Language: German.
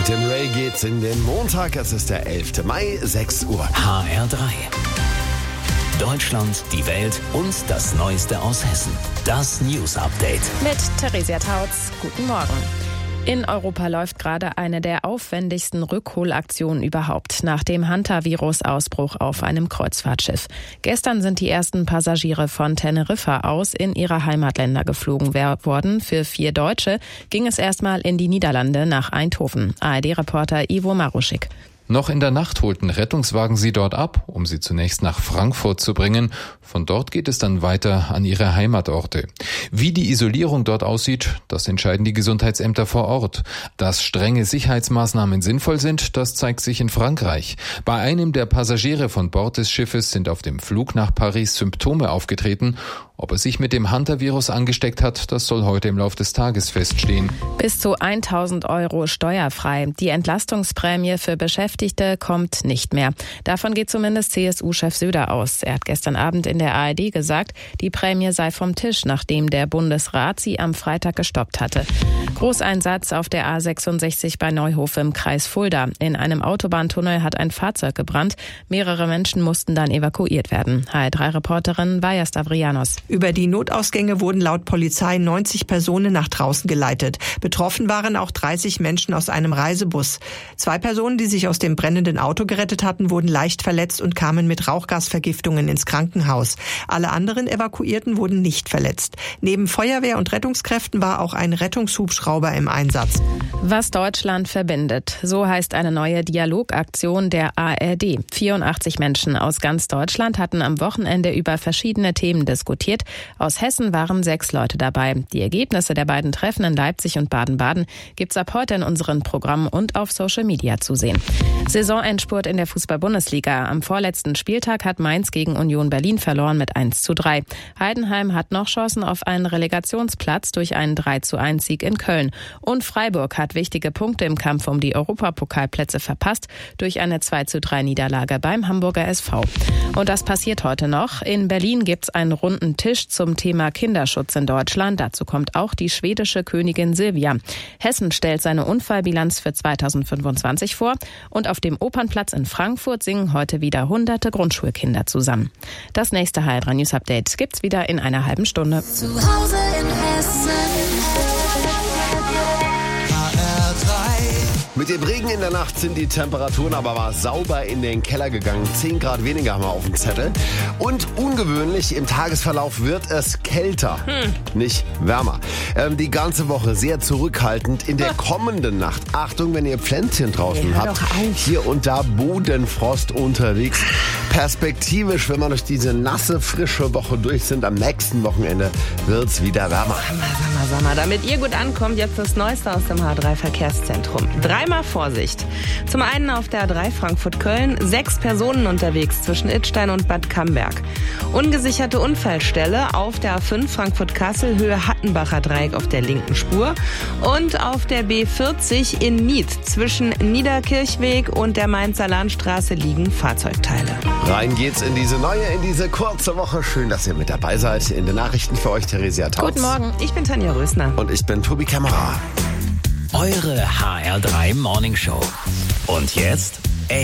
dem Ray geht's in den Montag. Es ist der 11. Mai, 6 Uhr. HR3. Deutschland, die Welt und das Neueste aus Hessen. Das News Update. Mit Theresia Tautz. Guten Morgen. In Europa läuft gerade eine der aufwendigsten Rückholaktionen überhaupt nach dem Hantavirus-Ausbruch auf einem Kreuzfahrtschiff. Gestern sind die ersten Passagiere von Teneriffa aus in ihre Heimatländer geflogen worden. Für 4 Deutsche ging es erstmal in die Niederlande nach Eindhoven. ARD-Reporter Ivo Maruschik. Noch in der Nacht holten Rettungswagen sie dort ab, um sie zunächst nach Frankfurt zu bringen. Von dort geht es dann weiter an ihre Heimatorte. Wie die Isolierung dort aussieht, das entscheiden die Gesundheitsämter vor Ort. Dass strenge Sicherheitsmaßnahmen sinnvoll sind, das zeigt sich in Frankreich. Bei einem der Passagiere von Bord des Schiffes sind auf dem Flug nach Paris Symptome aufgetreten. Ob er sich mit dem Hantavirus angesteckt hat, das soll heute im Laufe des Tages feststehen. Bis zu 1.000 € steuerfrei. Die Entlastungsprämie für Beschäftigte kommt nicht mehr. Davon geht zumindest CSU-Chef Söder aus. Er hat gestern Abend in der ARD gesagt, die Prämie sei vom Tisch, nachdem der Bundesrat sie am Freitag gestoppt hatte. Großeinsatz auf der A66 bei Neuhof im Kreis Fulda. In einem Autobahntunnel hat ein Fahrzeug gebrannt. Mehrere Menschen mussten dann evakuiert werden. HR3-Reporterin Vaja Stavrianos. Über die Notausgänge wurden laut Polizei 90 Personen nach draußen geleitet. Betroffen waren auch 30 Menschen aus einem Reisebus. 2 Personen, die sich aus dem brennenden Auto gerettet hatten, wurden leicht verletzt und kamen mit Rauchgasvergiftungen ins Krankenhaus. Alle anderen Evakuierten wurden nicht verletzt. Neben Feuerwehr und Rettungskräften war auch ein Rettungshubschrauber im Einsatz. Was Deutschland verbindet, so heißt eine neue Dialogaktion der ARD. 84 Menschen aus ganz Deutschland hatten am Wochenende über verschiedene Themen diskutiert. Aus Hessen waren 6 Leute dabei. Die Ergebnisse der beiden Treffen in Leipzig und Baden-Baden gibt's ab heute in unseren Programmen und auf Social Media zu sehen. Saisonendspurt in der Fußball-Bundesliga. Am vorletzten Spieltag hat Mainz gegen Union Berlin verloren mit 1:3. Heidenheim hat noch Chancen auf einen Relegationsplatz durch einen 3:1-Sieg in Köln. Und Freiburg hat wichtige Punkte im Kampf um die Europapokalplätze verpasst durch eine 2:3-Niederlage beim Hamburger SV. Und das passiert heute noch. In Berlin gibt's einen runden Tisch zum Thema Kinderschutz in Deutschland. Dazu kommt auch die schwedische Königin Silvia. Hessen stellt seine Unfallbilanz für 2025 vor. Und auf dem Opernplatz in Frankfurt singen heute wieder hunderte Grundschulkinder zusammen. Das nächste HR3 News Update gibt's wieder in einer halben Stunde. Zu Hause in Hessen. Mit dem Regen in der Nacht sind die Temperaturen aber mal sauber in den Keller gegangen. 10 Grad weniger haben wir auf dem Zettel. Und ungewöhnlich, im Tagesverlauf wird es kälter, nicht wärmer. Die ganze Woche sehr zurückhaltend. In der kommenden Nacht, Achtung, wenn ihr Pflänzchen draußen habt, hier und da Bodenfrost unterwegs. Perspektivisch, wenn wir durch diese nasse, frische Woche durch sind, am nächsten Wochenende wird's wieder wärmer. Sag mal, damit ihr gut ankommt, jetzt das Neueste aus dem H3-Verkehrszentrum. Dreimal Vorsicht. Zum einen auf der A3 Frankfurt-Köln 6 Personen unterwegs zwischen Idstein und Bad Camberg. Ungesicherte Unfallstelle auf der A5 Frankfurt-Kassel Höhe Hattenbacher Dreieck auf der linken Spur. Und auf der B40 in Nied zwischen Niederkirchweg und der Mainzer Landstraße liegen Fahrzeugteile. Rein geht's in diese kurze Woche. Schön, dass ihr mit dabei seid. In den Nachrichten für euch Theresia Tautz. Guten Morgen. Ich bin Tanja Rösner. Und ich bin Tobi Kämmerer. Eure HR3 Morning Show. Und jetzt